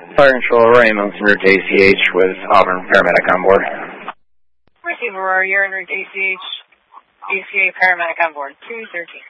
Fire Control, Aurora ambulance en route to ACH with Auburn paramedic on board. Receive Aurora, you're en route to ACH. ACA paramedic on board, 213.